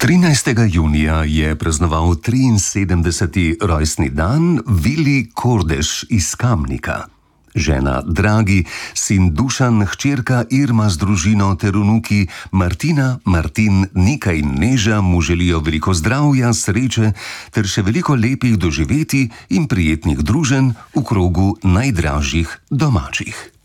13. junija je praznoval 73. rojstni dan Vili Kordež iz Kamnika. Žena Dragi, sin Dušan, hčerka Irma z družino ter vnuki Martina, Martin, Nika in Neža mu želijo veliko zdravja, sreče ter še veliko lepih doživetij in prijetnih druženj v krogu najdražjih domačih.